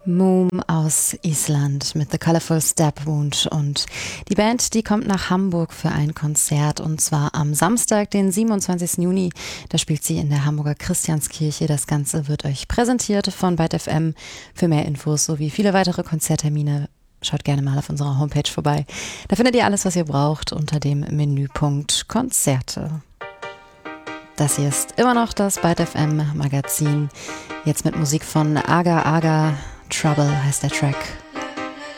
Moom aus Island mit The Colorful Step Wound, und die Band, die kommt nach Hamburg für ein Konzert, und zwar am Samstag, den 27. Juni. Da spielt sie in der Hamburger Christianskirche. Das Ganze wird euch präsentiert von Byte FM. Für mehr Infos sowie viele weitere Konzerttermine schaut gerne mal auf unserer Homepage vorbei. Da findet ihr alles, was ihr braucht, unter dem Menüpunkt Konzerte. Das hier ist immer noch das Byte FM Magazin. Jetzt mit Musik von Aga Aga. Trouble heißt der Track.